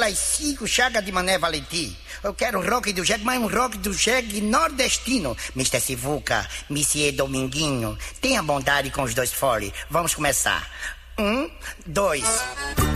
pelas 5 chagas de Mané Valentim. Eu quero rock do jegue, mas um rock do jegue nordestino. Mr. Sivuca, Monsieur Dominguinho, tenha bondade com os dois fole. Vamos começar. 1, 2...